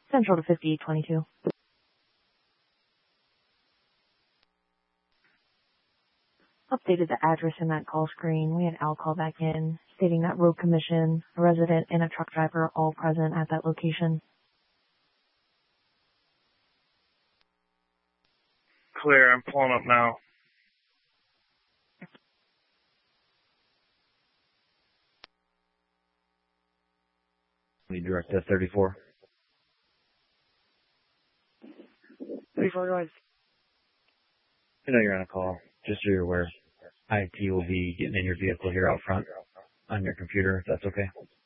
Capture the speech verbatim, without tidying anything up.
Central to fifty-eight twenty-two. Updated the address in that call screen. We had Al call back in, stating that road commission, a resident, and a truck driver are all present at that location. Clear, I'm pulling up now. We direct to thirty-four. thirty-four, guys. I know you're on a call. Just so you're aware, I T will be getting in your vehicle here out front on your computer, if that's okay.